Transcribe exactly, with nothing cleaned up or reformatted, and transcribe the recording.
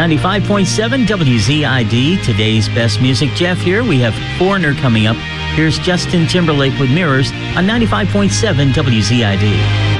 ninety-five point seven W Z I D, today's best music. Jeff here. We have Foreigner coming up. Here's Justin Timberlake with Mirrors on ninety-five point seven W Z I D.